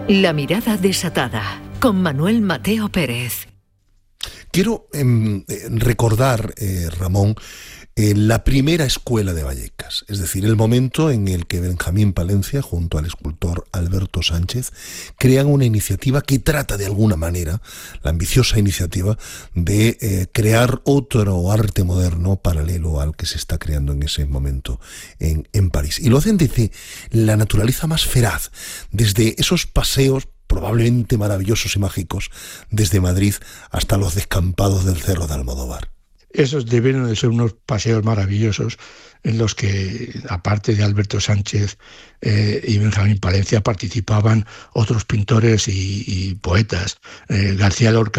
La mirada desatada, con Manuel Mateo Pérez. Quiero recordar, Ramón, la primera escuela de Vallecas, es decir, el momento en el que Benjamín Palencia, junto al escultor Alberto Sánchez, crean una iniciativa que trata de alguna manera, la ambiciosa iniciativa de crear otro arte moderno paralelo al que se está creando en ese momento en París. Y lo hacen desde la naturaleza más feraz, desde esos paseos probablemente maravillosos y mágicos, desde Madrid hasta los descampados del Cerro de Almodóvar. Esos debieron de ser unos paseos maravillosos en los que, aparte de Alberto Sánchez y Benjamín Palencia, participaban otros pintores y poetas. García Lorca